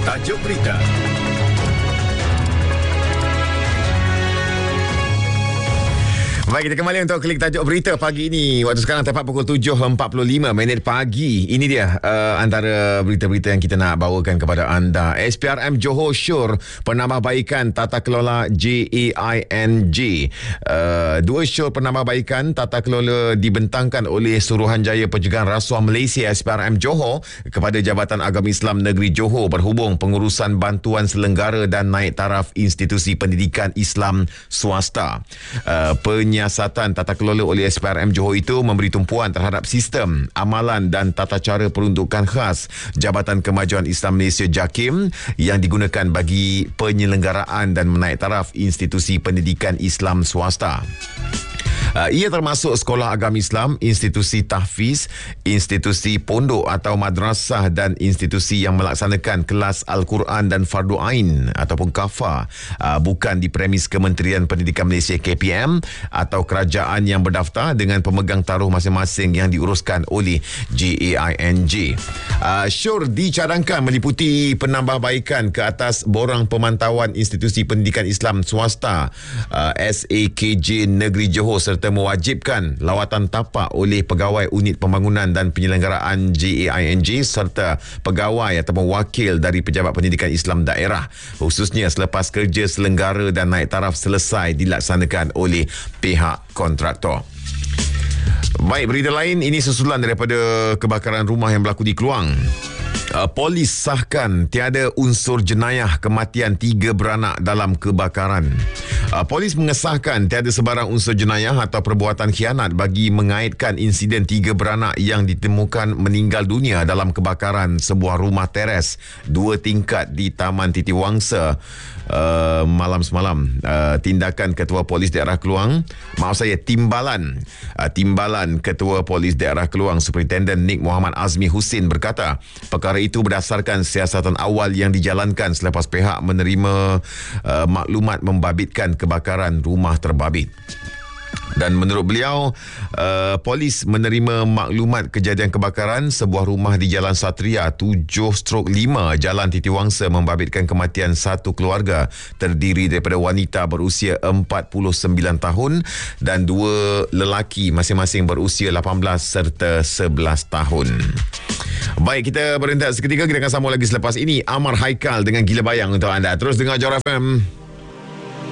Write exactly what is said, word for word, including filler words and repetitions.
Tajuk berita. Baik, kita kembali untuk klik tajuk berita pagi ini. Waktu sekarang tepat pukul tujuh empat puluh lima minit pagi. Ini dia uh, antara berita-berita yang kita nak bawakan kepada anda. S P R M Johor syur penambahbaikan tata kelola J A I N J. Uh, dua syur penambahbaikan tata kelola dibentangkan oleh Suruhanjaya Pencegahan Rasuah Malaysia S P R M Johor kepada Jabatan Agama Islam Negeri Johor berhubung pengurusan bantuan selenggara dan naik taraf institusi pendidikan Islam swasta. Uh, Penyiasatan tata kelola oleh S P R M Johor itu memberi tumpuan terhadap sistem, amalan dan tata cara peruntukan khas Jabatan Kemajuan Islam Malaysia JAKIM yang digunakan bagi penyelenggaraan dan menaik taraf institusi pendidikan Islam swasta. Uh, ia termasuk sekolah agama Islam, institusi tahfiz, institusi pondok atau madrasah dan institusi yang melaksanakan kelas Al-Quran dan Fardu Ain ataupun kafa, uh, bukan di premis Kementerian Pendidikan Malaysia K P M atau kerajaan yang berdaftar dengan pemegang taruh masing-masing yang diuruskan oleh J A I N J. Uh, syur dicadangkan meliputi penambahbaikan ke atas borang pemantauan institusi pendidikan Islam swasta uh, S A K J Negeri Johor serta mewajibkan lawatan tapak oleh pegawai unit pembangunan dan penyelenggaraan J A I N J serta pegawai ataupun wakil dari Pejabat Pendidikan Islam Daerah, khususnya selepas kerja selenggara dan naik taraf selesai dilaksanakan oleh pihak kontraktor. Baik, berita lain ini susulan daripada kebakaran rumah yang berlaku di Kluang. Uh, polis sahkan tiada unsur jenayah kematian tiga beranak dalam kebakaran. Uh, polis mengesahkan tiada sebarang unsur jenayah atau perbuatan khianat bagi mengaitkan insiden tiga beranak yang ditemukan meninggal dunia dalam kebakaran sebuah rumah teres dua tingkat di Taman Titiwangsa uh, malam semalam. Uh, tindakan Ketua Polis Daerah Kluang, maaf saya, timbalan uh, timbalan Ketua Polis Daerah Kluang Superintendent Nik Muhammad Azmi Husin berkata, perkara itu berdasarkan siasatan awal yang dijalankan selepas pihak menerima uh, maklumat membabitkan kebakaran rumah terbabit. Dan menurut beliau, uh, polis menerima maklumat kejadian kebakaran sebuah rumah di Jalan Satria tujuh lima Jalan Titiwangsa membabitkan kematian satu keluarga terdiri daripada wanita berusia empat puluh sembilan tahun dan dua lelaki masing-masing berusia lapan belas serta sebelas tahun. Baik, kita berehat seketika. Kita akan sambung lagi selepas ini. Amar Haikal dengan Gila Bayang untuk anda. Terus dengar Johor F M.